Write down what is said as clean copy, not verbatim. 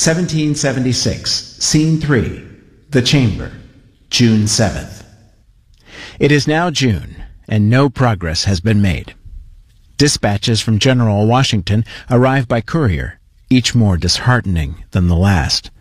1776, Scene 3, The Chamber, June 7th. It is now June, and no progress has been made. Dispatches from General Washington arrive by courier, each more disheartening than the last.